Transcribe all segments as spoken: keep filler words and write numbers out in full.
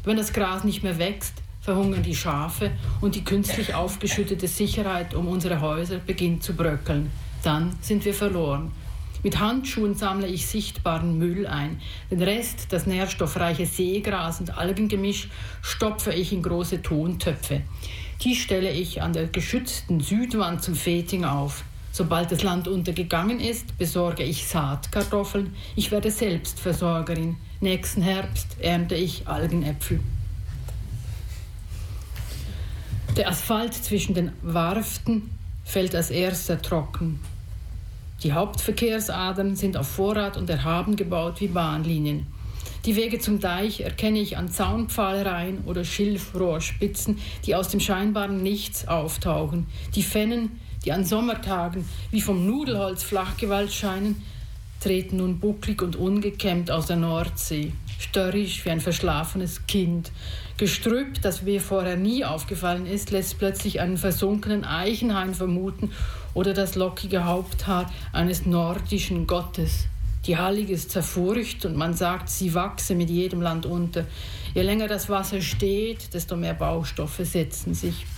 Wenn das Gras nicht mehr wächst, verhungern die Schafe und die künstlich aufgeschüttete Sicherheit um unsere Häuser beginnt zu bröckeln. Dann sind wir verloren. Mit Handschuhen sammle ich sichtbaren Müll ein. Den Rest, das nährstoffreiche Seegras und Algengemisch, stopfe ich in große Tontöpfe. Die stelle ich an der geschützten Südwand zum Feting auf. Sobald das Land untergegangen ist, besorge ich Saatkartoffeln. Ich werde selbst Versorgerin. Nächsten Herbst ernte ich Algenäpfel. Der Asphalt zwischen den Warften fällt als erster trocken. Die Hauptverkehrsadern sind auf Vorrat und erhaben gebaut wie Bahnlinien. Die Wege zum Deich erkenne ich an Zaunpfahlreihen oder Schilfrohrspitzen, die aus dem scheinbaren Nichts auftauchen. Die Fennen, die an Sommertagen wie vom Nudelholz flachgewalzt scheinen, treten nun bucklig und ungekämmt aus der Nordsee, störrisch wie ein verschlafenes Kind. Gestrüpp, das mir vorher nie aufgefallen ist, lässt plötzlich einen versunkenen Eichenhain vermuten oder das lockige Haupthaar eines nordischen Gottes. Die Hallig ist zerfurcht und man sagt, sie wachse mit jedem Land unter. Je länger das Wasser steht, desto mehr Baustoffe setzen sich.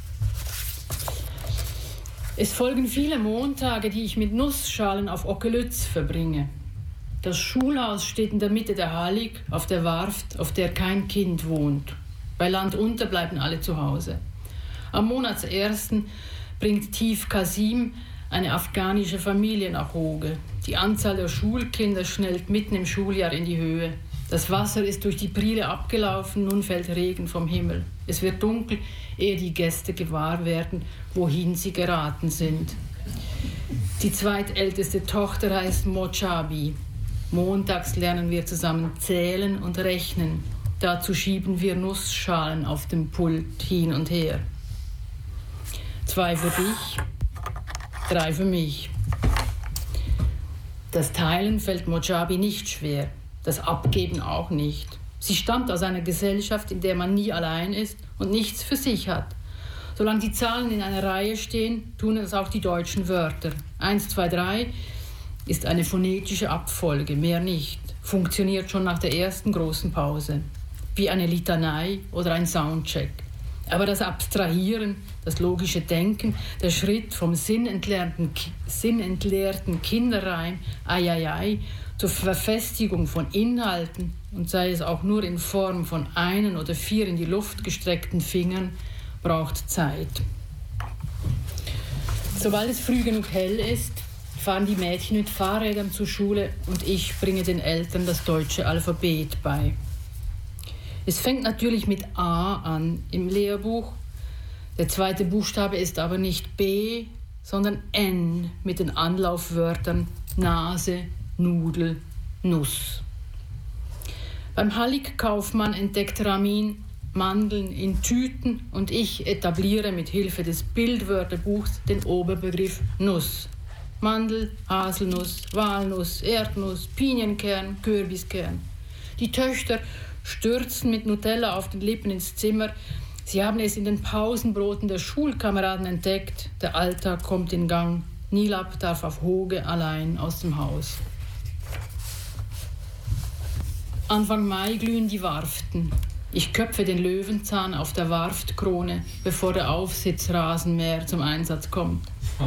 Es folgen viele Montage, die ich mit Nussschalen auf Ockelütz verbringe. Das Schulhaus steht in der Mitte der Hallig, auf der Warft, auf der kein Kind wohnt. Bei Land unter bleiben alle zu Hause. Am Monatsersten bringt Tief Kasim eine afghanische Familie nach Hoge. Die Anzahl der Schulkinder schnellt mitten im Schuljahr in die Höhe. Das Wasser ist durch die Priele abgelaufen, nun fällt Regen vom Himmel. Es wird dunkel, ehe die Gäste gewahr werden, wohin sie geraten sind. Die zweitälteste Tochter heißt Mochabi. Montags lernen wir zusammen zählen und rechnen. Dazu schieben wir Nussschalen auf dem Pult hin und her. Zwei für dich, drei für mich. Das Teilen fällt Mochabi nicht schwer, das Abgeben auch nicht. Sie stammt aus einer Gesellschaft, in der man nie allein ist und nichts für sich hat. Solange die Zahlen in einer Reihe stehen, tun es auch die deutschen Wörter. Eins, zwei, drei ist eine phonetische Abfolge, mehr nicht. Funktioniert schon nach der ersten großen Pause. Wie eine Litanei oder ein Soundcheck. Aber das Abstrahieren, das logische Denken, der Schritt vom sinnentleerten, sinnentleerten Kinderreim, ai, ai, ai, zur Verfestigung von Inhalten, und sei es auch nur in Form von einen oder vier in die Luft gestreckten Fingern, braucht Zeit. Sobald es früh genug hell ist, fahren die Mädchen mit Fahrrädern zur Schule und ich bringe den Eltern das deutsche Alphabet bei. Es fängt natürlich mit A an im Lehrbuch. Der zweite Buchstabe ist aber nicht B, sondern N mit den Anlaufwörtern Nase, Nudel, Nuss. Beim Hallig-Kaufmann entdeckt Ramin Mandeln in Tüten und ich etabliere mit Hilfe des Bildwörterbuchs den Oberbegriff Nuss. Mandel, Haselnuss, Walnuss, Erdnuss, Pinienkern, Kürbiskern. Die Töchter stürzen mit Nutella auf den Lippen ins Zimmer. Sie haben es in den Pausenbroten der Schulkameraden entdeckt. Der Alltag kommt in Gang. Nilab darf auf Hoge allein aus dem Haus. Anfang Mai glühen die Warften. Ich köpfe den Löwenzahn auf der Warftkrone, bevor der Aufsitzrasenmäher zum Einsatz kommt.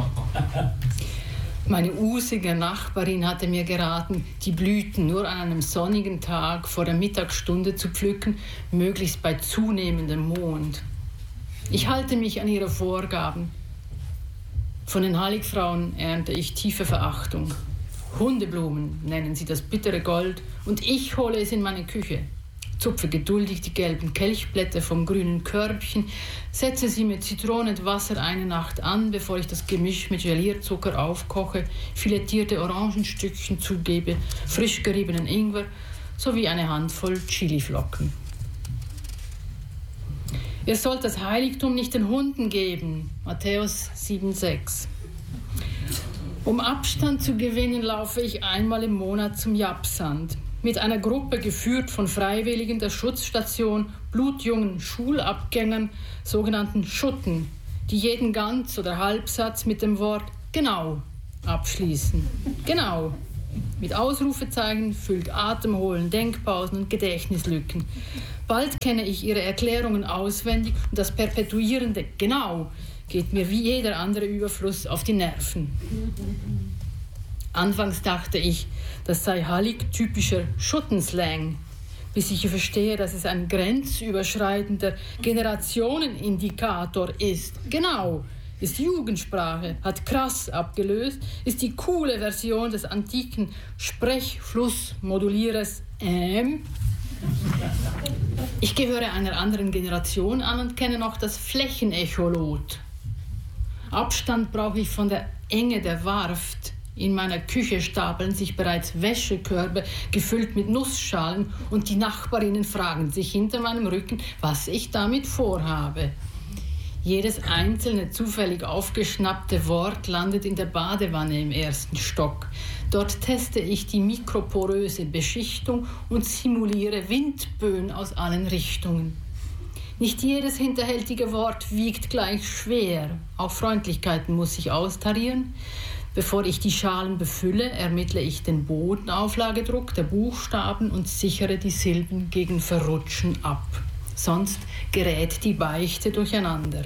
Meine usige Nachbarin hatte mir geraten, die Blüten nur an einem sonnigen Tag vor der Mittagsstunde zu pflücken, möglichst bei zunehmendem Mond. Ich halte mich an ihre Vorgaben. Von den Halligfrauen ernte ich tiefe Verachtung. Hundeblumen nennen sie das bittere Gold und ich hole es in meine Küche. Zupfe geduldig die gelben Kelchblätter vom grünen Körbchen, setze sie mit Zitronenwasser eine Nacht an, bevor ich das Gemisch mit Gelierzucker aufkoche, filettierte Orangenstückchen zugebe, frisch geriebenen Ingwer sowie eine Handvoll Chiliflocken. Ihr sollt das Heiligtum nicht den Hunden geben, Matthäus sieben sechs. Um Abstand zu gewinnen, laufe ich einmal im Monat zum Japsand. Mit einer Gruppe geführt von Freiwilligen der Schutzstation, blutjungen Schulabgängern, sogenannten Schutten, die jeden Ganz- oder Halbsatz mit dem Wort genau abschließen. Genau. Mit Ausrufezeichen füllt Atemholen, Denkpausen und Gedächtnislücken. Bald kenne ich ihre Erklärungen auswendig und das perpetuierende Genau geht mir wie jeder andere Überfluss auf die Nerven. Anfangs dachte ich, das sei Hallig-typischer Schuttenslang, bis ich verstehe, dass es ein grenzüberschreitender Generationenindikator ist. Genau, ist Jugendsprache, hat krass abgelöst, ist die coole Version des antiken Sprechflussmodulierers ähm. Ich gehöre einer anderen Generation an und kenne noch das Flächenecholot. Abstand brauche ich von der Enge der Warft. In meiner Küche stapeln sich bereits Wäschekörbe gefüllt mit Nussschalen und die Nachbarinnen fragen sich hinter meinem Rücken, was ich damit vorhabe. Jedes einzelne zufällig aufgeschnappte Wort landet in der Badewanne im ersten Stock. Dort teste ich die mikroporöse Beschichtung und simuliere Windböen aus allen Richtungen. Nicht jedes hinterhältige Wort wiegt gleich schwer. Auch Freundlichkeiten muss ich austarieren. Bevor ich die Schalen befülle, ermittle ich den Bodenauflagedruck der Buchstaben und sichere die Silben gegen Verrutschen ab. Sonst gerät die Beichte durcheinander.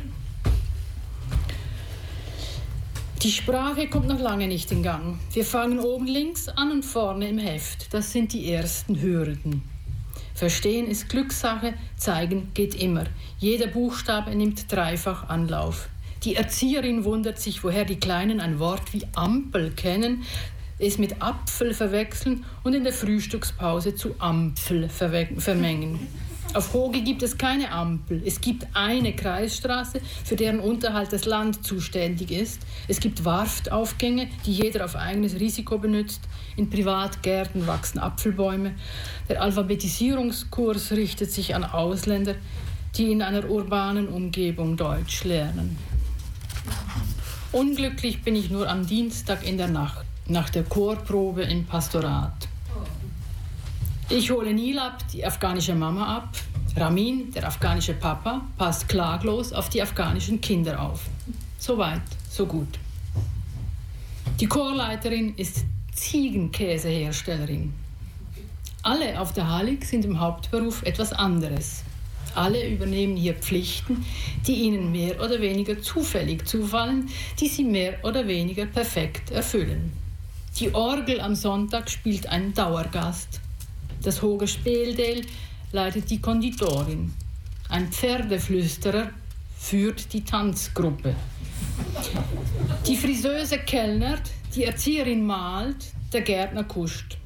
Die Sprache kommt noch lange nicht in Gang. Wir fangen oben links an und vorne im Heft. Das sind die ersten Hürden. Verstehen ist Glückssache, zeigen geht immer. Jeder Buchstabe nimmt dreifach Anlauf. Die Erzieherin wundert sich, woher die Kleinen ein Wort wie Ampel kennen, es mit Apfel verwechseln und in der Frühstückspause zu Ampfel vermengen. Auf Hoge gibt es keine Ampel. Es gibt eine Kreisstraße, für deren Unterhalt das Land zuständig ist. Es gibt Warftaufgänge, die jeder auf eigenes Risiko benutzt. In Privatgärten wachsen Apfelbäume. Der Alphabetisierungskurs richtet sich an Ausländer, die in einer urbanen Umgebung Deutsch lernen. Unglücklich bin ich nur am Dienstag in der Nacht, nach der Chorprobe im Pastorat. Ich hole Nilab, die afghanische Mama, ab. Ramin, der afghanische Papa, passt klaglos auf die afghanischen Kinder auf. So weit, so gut. Die Chorleiterin ist Ziegenkäseherstellerin. Alle auf der Hallig sind im Hauptberuf etwas anderes. Alle übernehmen hier Pflichten, die ihnen mehr oder weniger zufällig zufallen, die sie mehr oder weniger perfekt erfüllen. Die Orgel am Sonntag spielt einen Dauergast. Das Hoger Speeldeel leitet die Konditorin. Ein Pferdeflüsterer führt die Tanzgruppe. Die Friseuse kellnert, die Erzieherin malt, der Gärtner kuscht.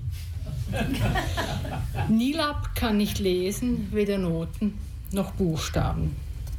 Nilab kann nicht lesen, weder Noten noch Buchstaben.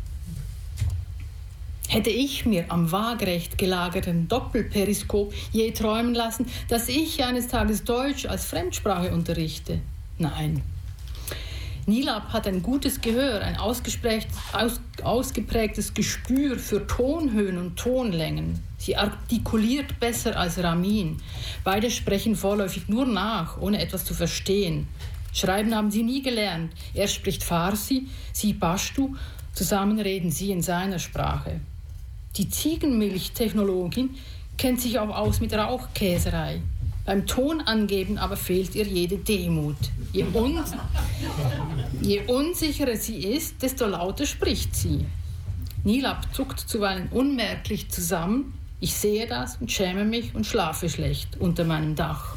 Hätte ich mir am waagerecht gelagerten Doppelperiskop je träumen lassen, dass ich eines Tages Deutsch als Fremdsprache unterrichte? Nein. Nilab hat ein gutes Gehör, ein aus, ausgeprägtes Gespür für Tonhöhen und Tonlängen. Sie artikuliert besser als Ramin. Beide sprechen vorläufig nur nach, ohne etwas zu verstehen. Schreiben haben sie nie gelernt. Er spricht Farsi, sie Pashtu. Zusammen reden sie in seiner Sprache. Die Ziegenmilchtechnologin kennt sich auch aus mit Rauchkäserei. Beim Tonangeben aber fehlt ihr jede Demut. Je, un- je unsicherer sie ist, desto lauter spricht sie. Nilab zuckt zuweilen unmerklich zusammen. Ich sehe das und schäme mich und schlafe schlecht unter meinem Dach.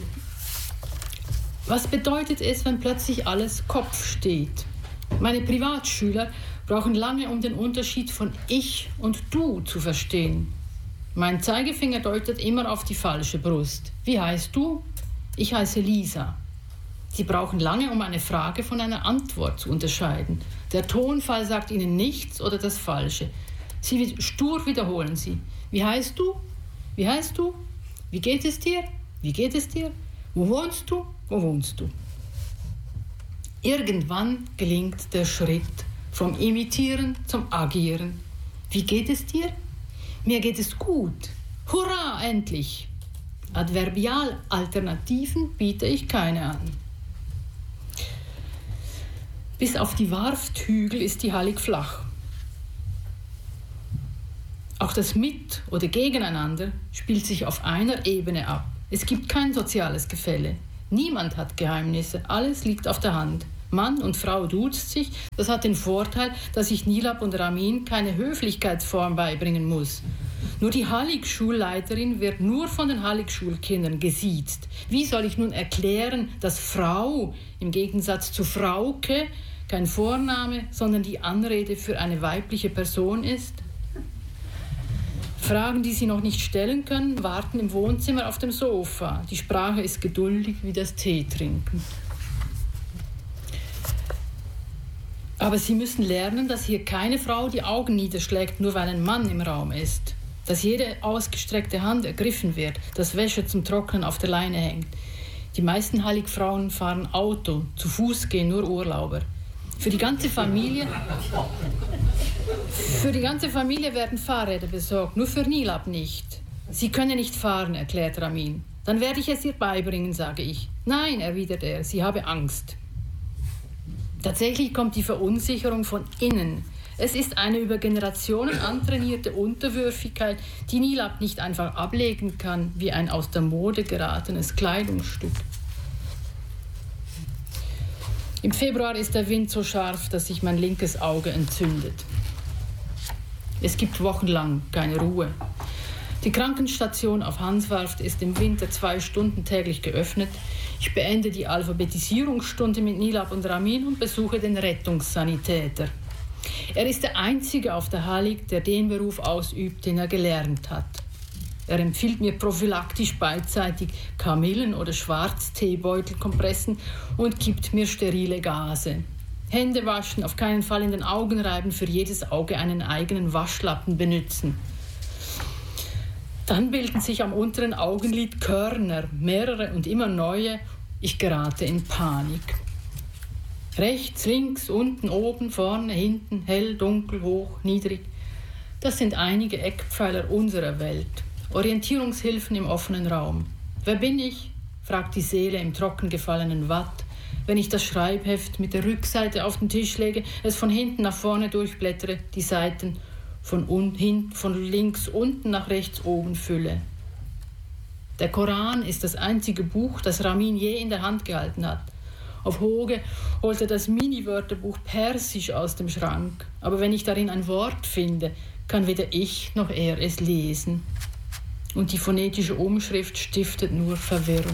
Was bedeutet es, wenn plötzlich alles Kopf steht? Meine Privatschüler brauchen lange, um den Unterschied von Ich und Du zu verstehen. Mein Zeigefinger deutet immer auf die falsche Brust. Wie heißt du? Ich heiße Lisa. Sie brauchen lange, um eine Frage von einer Antwort zu unterscheiden. Der Tonfall sagt ihnen nichts oder das Falsche. Sie stur wiederholen sie. Wie heißt du? Wie heißt du? Wie geht es dir? Wie geht es dir? Wo wohnst du? Wo wohnst du? Irgendwann gelingt der Schritt vom Imitieren zum Agieren. Wie geht es dir? Mir geht es gut. Hurra, endlich! Adverbialalternativen biete ich keine an. Bis auf die Warfthügel ist die Hallig flach. Auch das Mit- oder Gegeneinander spielt sich auf einer Ebene ab. Es gibt kein soziales Gefälle. Niemand hat Geheimnisse. Alles liegt auf der Hand. Mann und Frau duzt sich. Das hat den Vorteil, dass ich Nilab und Ramin keine Höflichkeitsform beibringen muss. Nur die Hallig-Schulleiterin wird nur von den Hallig-Schulkindern gesiezt. Wie soll ich nun erklären, dass Frau im Gegensatz zu Frauke kein Vorname, sondern die Anrede für eine weibliche Person ist? Fragen, die Sie noch nicht stellen können, warten im Wohnzimmer auf dem Sofa. Die Sprache ist geduldig wie das Teetrinken. Aber Sie müssen lernen, dass hier keine Frau die Augen niederschlägt, nur weil ein Mann im Raum ist. Dass jede ausgestreckte Hand ergriffen wird, dass Wäsche zum Trocknen auf der Leine hängt. Die meisten Hallig-Frauen fahren Auto, zu Fuß gehen nur Urlauber. Für die ganze Familie, für die ganze Familie werden Fahrräder besorgt, nur für Nilab nicht. Sie können nicht fahren, erklärt Ramin. Dann werde ich es ihr beibringen, sage ich. Nein, erwidert er, sie habe Angst. Tatsächlich kommt die Verunsicherung von innen. Es ist eine über Generationen antrainierte Unterwürfigkeit, die Nilab nicht einfach ablegen kann, wie ein aus der Mode geratenes Kleidungsstück. Im Februar ist der Wind so scharf, dass sich mein linkes Auge entzündet. Es gibt wochenlang keine Ruhe. Die Krankenstation auf Hanswarft ist im Winter zwei Stunden täglich geöffnet. Ich beende die Alphabetisierungsstunde mit Nilab und Ramin und besuche den Rettungssanitäter. Er ist der Einzige auf der Hallig, der den Beruf ausübt, den er gelernt hat. Er empfiehlt mir prophylaktisch beidseitig Kamillen- oder Schwarzteebeutelkompressen und gibt mir sterile Gase. Hände waschen, auf keinen Fall in den Augen reiben, für jedes Auge einen eigenen Waschlappen benutzen. Dann bilden sich am unteren Augenlid Körner, mehrere und immer neue. Ich gerate in Panik. Rechts, links, unten, oben, vorne, hinten, hell, dunkel, hoch, niedrig. Das sind einige Eckpfeiler unserer Welt. Orientierungshilfen im offenen Raum. Wer bin ich? Fragt die Seele im trocken gefallenen Watt. Wenn ich das Schreibheft mit der Rückseite auf den Tisch lege, es von hinten nach vorne durchblättere, die Seiten von, un- hin, von links unten nach rechts oben fülle. Der Koran ist das einzige Buch, das Ramin je in der Hand gehalten hat. Auf Hoge holte das Mini-Wörterbuch Persisch aus dem Schrank. Aber wenn ich darin ein Wort finde, kann weder ich noch er es lesen. Und die phonetische Umschrift stiftet nur Verwirrung.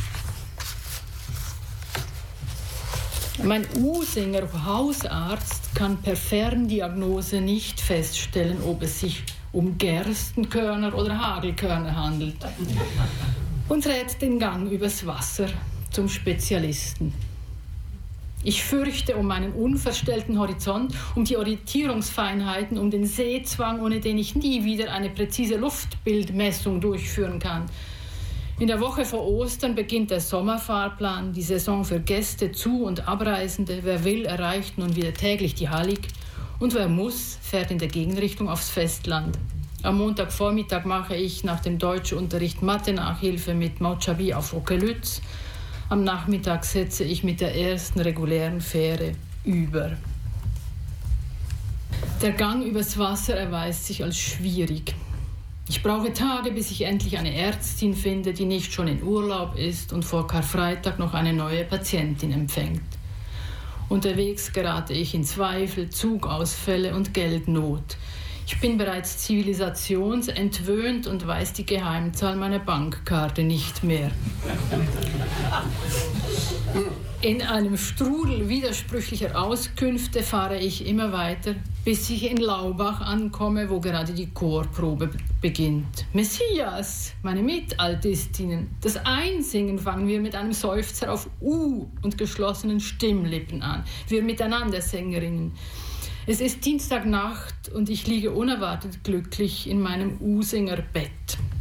Mein Usinger Hausarzt kann per Ferndiagnose nicht feststellen, ob es sich um Gerstenkörner oder Hagelkörner handelt. Und rät den Gang übers Wasser zum Spezialisten. Ich fürchte um meinen unverstellten Horizont, um die Orientierungsfeinheiten, um den Sehzwang, ohne den ich nie wieder eine präzise Luftbildmessung durchführen kann. In der Woche vor Ostern beginnt der Sommerfahrplan, die Saison für Gäste, Zu- und Abreisende. Wer will, erreicht nun wieder täglich die Hallig. Und wer muss, fährt in der Gegenrichtung aufs Festland. Am Montagvormittag mache ich nach dem Deutschunterricht Mathe-Nachhilfe mit Mauchabi auf Okelütz. Am Nachmittag setze ich mit der ersten regulären Fähre über. Der Gang übers Wasser erweist sich als schwierig. Ich brauche Tage, bis ich endlich eine Ärztin finde, die nicht schon in Urlaub ist und vor Karfreitag noch eine neue Patientin empfängt. Unterwegs gerate ich in Zweifel, Zugausfälle und Geldnot. Ich bin bereits zivilisationsentwöhnt und weiß die Geheimzahl meiner Bankkarte nicht mehr. In einem Strudel widersprüchlicher Auskünfte fahre ich immer weiter, bis ich in Laubach ankomme, wo gerade die Chorprobe beginnt. Messias, meine Mitaltistinnen, das Einsingen fangen wir mit einem Seufzer auf U und geschlossenen Stimmlippen an. Wir miteinander Sängerinnen. Es ist Dienstagnacht und ich liege unerwartet glücklich in meinem Usinger-Bett.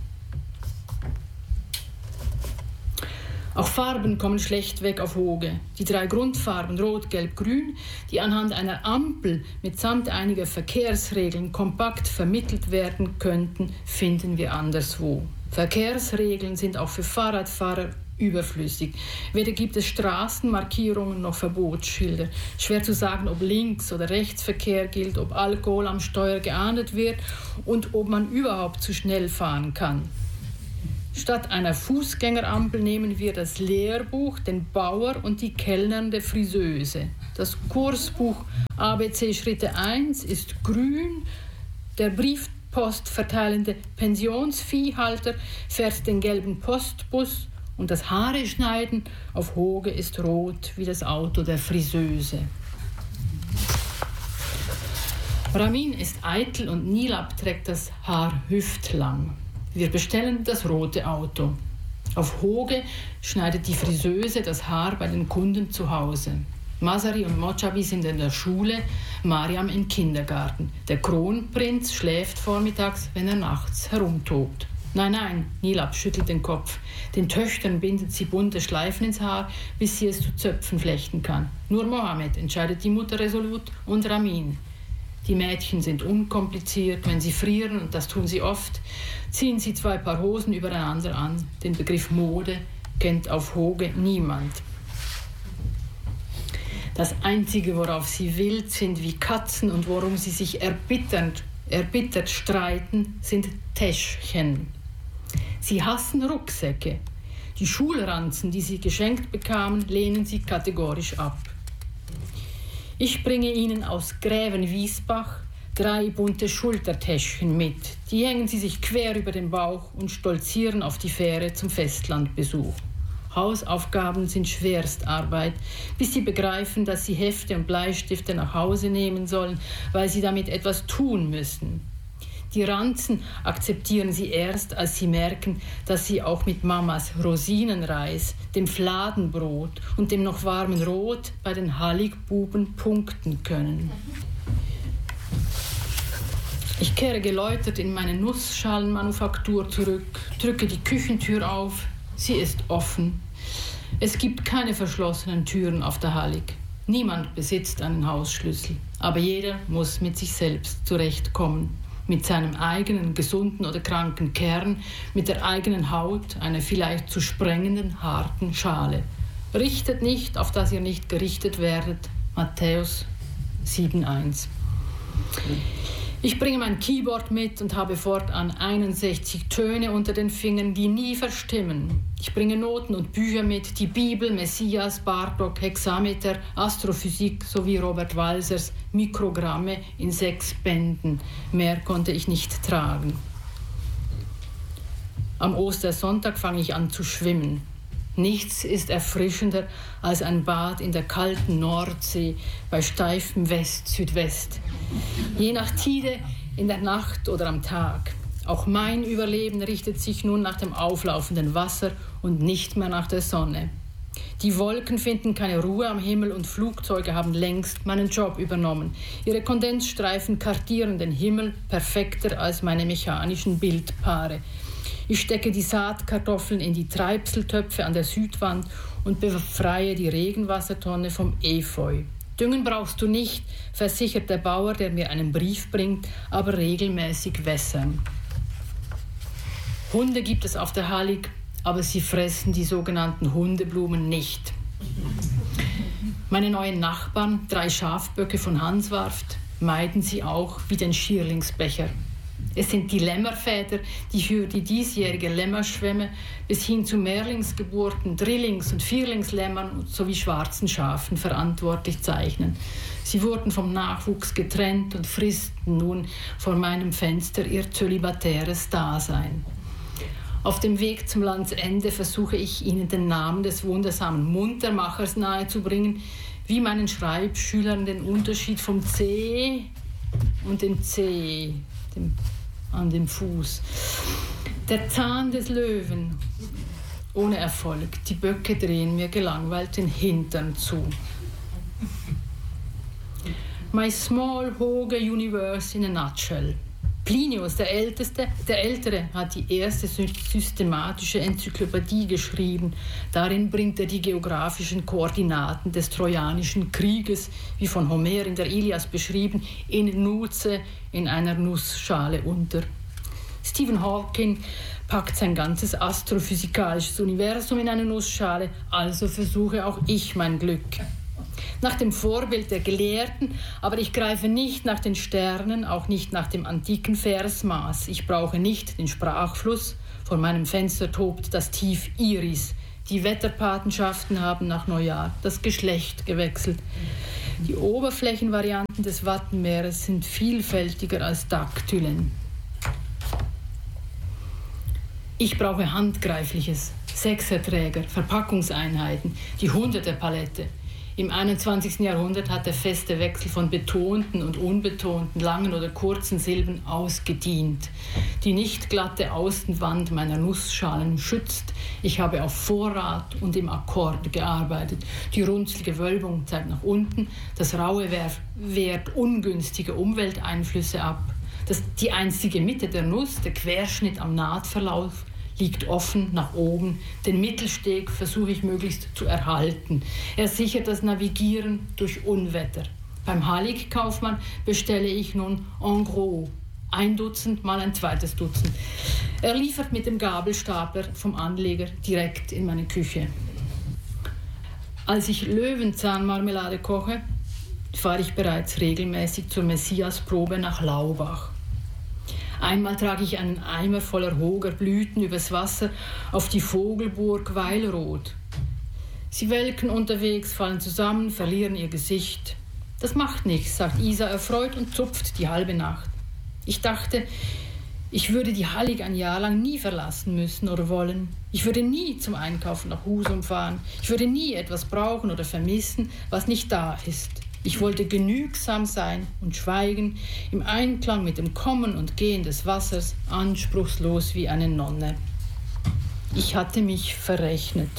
Auch Farben kommen schlecht weg auf Hoge. Die drei Grundfarben Rot, Gelb, Grün, die anhand einer Ampel mitsamt einiger Verkehrsregeln kompakt vermittelt werden könnten, finden wir anderswo. Verkehrsregeln sind auch für Fahrradfahrer überflüssig. Weder gibt es Straßenmarkierungen noch Verbotsschilder. Schwer zu sagen, ob Links- oder Rechtsverkehr gilt, ob Alkohol am Steuer geahndet wird und ob man überhaupt zu schnell fahren kann. Statt einer Fußgängerampel nehmen wir das Lehrbuch, den Bauer und die kellnernde Friseuse. Das Kursbuch A B C Schritte eins ist grün, der briefpostverteilende Pensionsviehhalter fährt den gelben Postbus und das Haare schneiden auf Hoge ist rot wie das Auto der Friseuse. Ramin ist eitel und Nilab trägt das Haar hüftlang. Wir bestellen das rote Auto. Auf Hoge schneidet die Friseuse das Haar bei den Kunden zu Hause. Masari und Mochabi sind in der Schule, Mariam im Kindergarten. Der Kronprinz schläft vormittags, wenn er nachts herumtobt. Nein, nein, Nilab schüttelt den Kopf. Den Töchtern bindet sie bunte Schleifen ins Haar, bis sie es zu Zöpfen flechten kann. Nur Mohammed entscheidet die Mutter resolut und Ramin. Die Mädchen sind unkompliziert, wenn sie frieren, und das tun sie oft, ziehen sie zwei Paar Hosen übereinander an. Den Begriff Mode kennt auf Hoge niemand. Das Einzige, worauf sie wild sind wie Katzen und worum sie sich erbittert, erbittert streiten, sind Täschchen. Sie hassen Rucksäcke. Die Schulranzen, die sie geschenkt bekamen, lehnen sie kategorisch ab. Ich bringe Ihnen aus Gräven-Wiesbach drei bunte Schultertäschchen mit. Die hängen Sie sich quer über den Bauch und stolzieren auf die Fähre zum Festlandbesuch. Hausaufgaben sind Schwerstarbeit, bis Sie begreifen, dass Sie Hefte und Bleistifte nach Hause nehmen sollen, weil Sie damit etwas tun müssen. Die Ranzen akzeptieren Sie erst, als Sie merken, dass Sie auch mit Mamas Rosinenreis, dem Fladenbrot und dem noch warmen Rot bei den Halligbuben punkten können. Ich kehre geläutert in meine Nussschalenmanufaktur zurück, drücke die Küchentür auf. Sie ist offen. Es gibt keine verschlossenen Türen auf der Hallig. Niemand besitzt einen Hausschlüssel, aber jeder muss mit sich selbst zurechtkommen. Mit seinem eigenen gesunden oder kranken Kern, mit der eigenen Haut, einer vielleicht zu sprengenden, harten Schale. Richtet nicht, auf dass ihr nicht gerichtet werdet. Matthäus sieben eins. Ich bringe mein Keyboard mit und habe fortan einundsechzig Töne unter den Fingern, die nie verstimmen. Ich bringe Noten und Bücher mit, die Bibel, Messias, Bartok, Hexameter, Astrophysik sowie Robert Walsers Mikrogramme in sechs Bänden. Mehr konnte ich nicht tragen. Am Ostersonntag fange ich an zu schwimmen. Nichts ist erfrischender als ein Bad in der kalten Nordsee bei steifem West-Südwest. Je nach Tide, in der Nacht oder am Tag. Auch mein Überleben richtet sich nun nach dem auflaufenden Wasser und nicht mehr nach der Sonne. Die Wolken finden keine Ruhe am Himmel und Flugzeuge haben längst meinen Job übernommen. Ihre Kondensstreifen kartieren den Himmel perfekter als meine mechanischen Bildpaare. Ich stecke die Saatkartoffeln in die Treibseltöpfe an der Südwand und befreie die Regenwassertonne vom Efeu. Düngen brauchst du nicht, versichert der Bauer, der mir einen Brief bringt, aber regelmäßig wässern. Hunde gibt es auf der Hallig, aber sie fressen die sogenannten Hundeblumen nicht. Meine neuen Nachbarn, drei Schafböcke von Hanswarft, meiden sie auch wie den Schierlingsbecher. Es sind die Lämmerväter, die für die diesjährige Lämmerschwemme bis hin zu Mehrlingsgeburten, Drillings- und Vierlingslämmern sowie schwarzen Schafen verantwortlich zeichnen. Sie wurden vom Nachwuchs getrennt und fristen nun vor meinem Fenster ihr zölibatäres Dasein. Auf dem Weg zum Landsende versuche ich Ihnen den Namen des wundersamen Muntermachers nahezubringen, wie meinen Schreibschülern den Unterschied vom C und dem C, dem an dem Fuß. Der Zahn des Löwen. Ohne Erfolg. Die Böcke drehen mir gelangweilt den Hintern zu. My small Hoge universe in a nutshell. Plinius, der Älteste, der Ältere, hat die erste systematische Enzyklopädie geschrieben. Darin bringt er die geografischen Koordinaten des Trojanischen Krieges, wie von Homer in der Ilias beschrieben, in Nuze, in einer Nussschale unter. Stephen Hawking packt sein ganzes astrophysikalisches Universum in eine Nussschale, also versuche auch ich mein Glück. Nach dem Vorbild der Gelehrten, aber ich greife nicht nach den Sternen, auch nicht nach dem antiken Versmaß. Ich brauche nicht den Sprachfluss. Vor meinem Fenster tobt das Tief Iris. Die Wetterpatenschaften haben nach Neujahr das Geschlecht gewechselt. Die Oberflächenvarianten des Wattenmeeres sind vielfältiger als Daktylen. Ich brauche Handgreifliches, Sechserträger, Verpackungseinheiten, die Hunderte-Palette. Im einundzwanzigsten Jahrhundert hat der feste Wechsel von betonten und unbetonten, langen oder kurzen Silben ausgedient. Die nicht glatte Außenwand meiner Nussschalen schützt. Ich habe auf Vorrat und im Akkord gearbeitet. Die runzlige Wölbung zeigt nach unten. Das raue Werf wehrt ungünstige Umwelteinflüsse ab. Das, die einzige Mitte der Nuss, der Querschnitt am Nahtverlauf, liegt offen nach oben. Den Mittelsteg versuche ich möglichst zu erhalten. Er sichert das Navigieren durch Unwetter. Beim Hallig-Kaufmann bestelle ich nun en gros. Ein Dutzend mal ein zweites Dutzend. Er liefert mit dem Gabelstapler vom Anleger direkt in meine Küche. Als ich Löwenzahnmarmelade koche, fahre ich bereits regelmäßig zur Messiasprobe nach Laubach. Einmal trage ich einen Eimer voller Hogerblüten übers Wasser auf die Vogelburg Weilroth. Sie welken unterwegs, fallen zusammen, verlieren ihr Gesicht. Das macht nichts, sagt Isa erfreut und zupft die halbe Nacht. Ich dachte, ich würde die Hallig ein Jahr lang nie verlassen müssen oder wollen. Ich würde nie zum Einkaufen nach Husum fahren. Ich würde nie etwas brauchen oder vermissen, was nicht da ist. Ich wollte genügsam sein und schweigen, im Einklang mit dem Kommen und Gehen des Wassers, anspruchslos wie eine Nonne. Ich hatte mich verrechnet.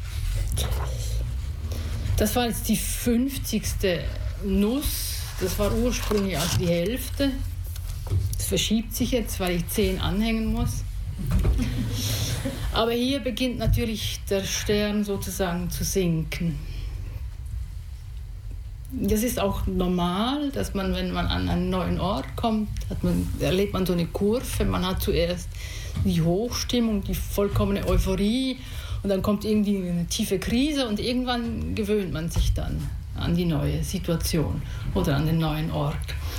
Das war jetzt die fünfzigste Nuss. Das war ursprünglich also die Hälfte. Das verschiebt sich jetzt, weil ich zehn anhängen muss. Aber hier beginnt natürlich der Stern sozusagen zu sinken. Das ist auch normal, dass man, wenn man an einen neuen Ort kommt, hat man, erlebt man so eine Kurve. Man hat zuerst die Hochstimmung, die vollkommene Euphorie und dann kommt irgendwie eine tiefe Krise und irgendwann gewöhnt man sich dann an die neue Situation oder an den neuen Ort.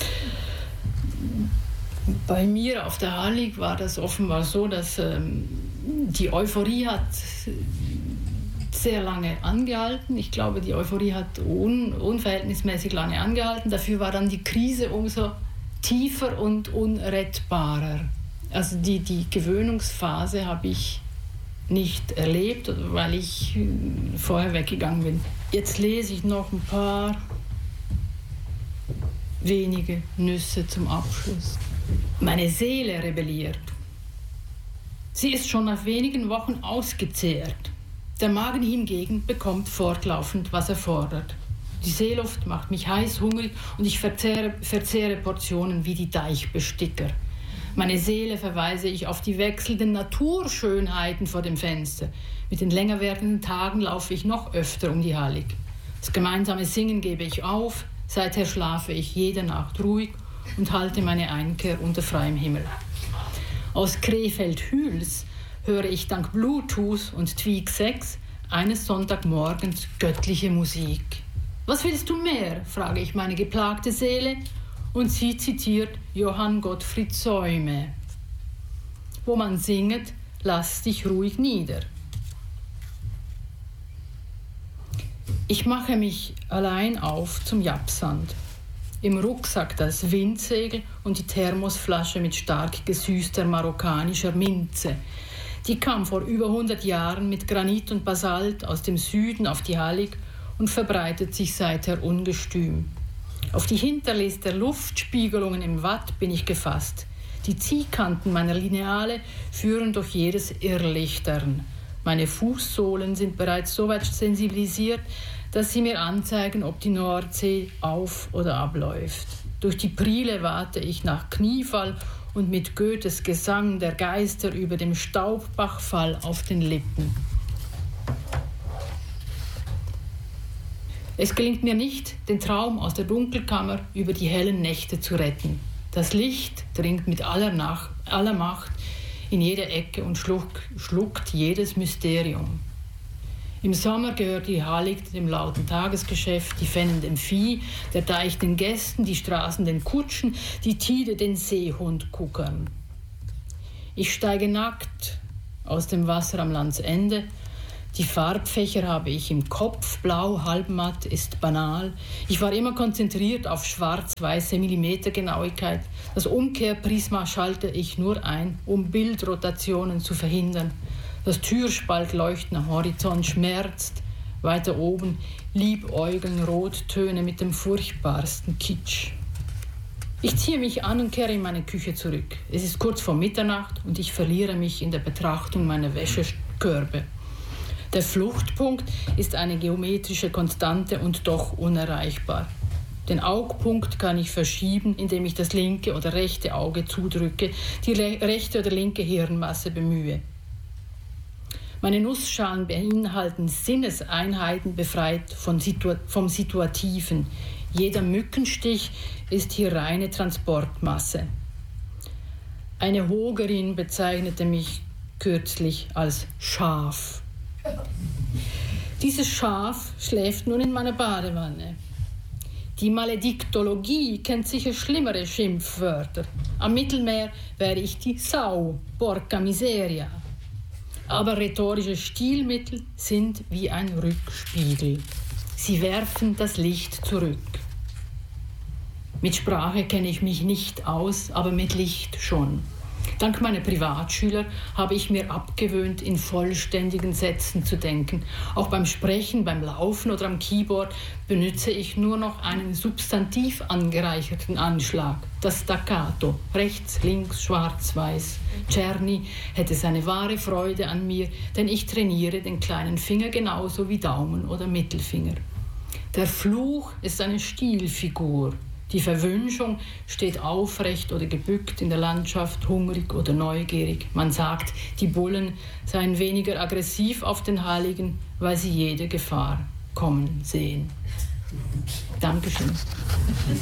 Bei mir auf der Hallig war das offenbar so, dass ähm, die Euphorie hat sehr lange angehalten. Ich glaube, die Euphorie hat un, unverhältnismäßig lange angehalten. Dafür war dann die Krise umso tiefer und unrettbarer. Also die, die Gewöhnungsphase habe ich nicht erlebt, weil ich vorher weggegangen bin. Jetzt lese ich noch ein paar wenige Nüsse zum Abschluss. Meine Seele rebelliert. Sie ist schon nach wenigen Wochen ausgezehrt. Der Magen hingegen bekommt fortlaufend, was er fordert. Die Seeluft macht mich heiß, hungrig und ich verzehre, verzehre Portionen wie die Deichbesticker. Meine Seele verweise ich auf die wechselnden Naturschönheiten vor dem Fenster. Mit den länger werdenden Tagen laufe ich noch öfter um die Hallig. Das gemeinsame Singen gebe ich auf. Seither schlafe ich jede Nacht ruhig und halte meine Einkehr unter freiem Himmel. Aus Krefeld-Hüls höre ich dank Bluetooth und Tweak sechs eines Sonntagmorgens göttliche Musik. Was willst du mehr? Frage ich meine geplagte Seele und sie zitiert Johann Gottfried Säume, wo man singet, lass dich ruhig nieder. Ich mache mich allein auf zum Japsand. Im Rucksack das Windsegel und die Thermosflasche mit stark gesüßter marokkanischer Minze. Die kam vor über hundert Jahren mit Granit und Basalt aus dem Süden auf die Hallig und verbreitet sich seither ungestüm. Auf die Hinterlist der Luftspiegelungen im Watt bin ich gefasst. Die Ziehkanten meiner Lineale führen durch jedes Irrlichtern. Meine Fußsohlen sind bereits so weit sensibilisiert, dass sie mir anzeigen, ob die Nordsee auf- oder abläuft. Durch die Priele warte ich nach Kniefall und mit Goethes Gesang der Geister über dem Staubbachfall auf den Lippen. Es gelingt mir nicht, den Traum aus der Dunkelkammer über die hellen Nächte zu retten. Das Licht dringt mit aller, Nacht, aller Macht in jede Ecke und schluck, schluckt jedes Mysterium. Im Sommer gehört die Hallig dem lauten Tagesgeschäft, die Fennen dem Vieh, der Teich den Gästen, die Straßen den Kutschen, die Tide den Seehundguckern. Ich steige nackt aus dem Wasser am Landsende. Die Farbfächer habe ich im Kopf, blau, halbmatt, ist banal. Ich war immer konzentriert auf schwarz-weiße Millimetergenauigkeit. Das Umkehrprisma schalte ich nur ein, um Bildrotationen zu verhindern. Das Türspaltleuchten am Horizont schmerzt. Weiter oben liebäugeln Rottöne mit dem furchtbarsten Kitsch. Ich ziehe mich an und kehre in meine Küche zurück. Es ist kurz vor Mitternacht und ich verliere mich in der Betrachtung meiner Wäschekörbe. Der Fluchtpunkt ist eine geometrische Konstante und doch unerreichbar. Den Augpunkt kann ich verschieben, indem ich das linke oder rechte Auge zudrücke, die rechte oder linke Hirnmasse bemühe. Meine Nussschalen beinhalten Sinneseinheiten, befreit von Situ- vom Situativen. Jeder Mückenstich ist hier reine Transportmasse. Eine Hogerin bezeichnete mich kürzlich als Schaf. Dieses Schaf schläft nun in meiner Badewanne. Die Malediktologie kennt sicher schlimmere Schimpfwörter. Am Mittelmeer wäre ich die Sau, porca miseria. Aber rhetorische Stilmittel sind wie ein Rückspiegel. Sie werfen das Licht zurück. Mit Sprache kenne ich mich nicht aus, aber mit Licht schon. Dank meiner Privatschüler habe ich mir abgewöhnt, in vollständigen Sätzen zu denken. Auch beim Sprechen, beim Laufen oder am Keyboard benutze ich nur noch einen substantiv angereicherten Anschlag. Das Staccato, rechts, links, schwarz, weiß. Czerny hätte seine wahre Freude an mir, denn ich trainiere den kleinen Finger genauso wie Daumen oder Mittelfinger. Der Fluch ist eine Stilfigur. Die Verwünschung steht aufrecht oder gebückt in der Landschaft, hungrig oder neugierig. Man sagt, die Bullen seien weniger aggressiv auf den Heiligen, weil sie jede Gefahr kommen sehen. Dankeschön.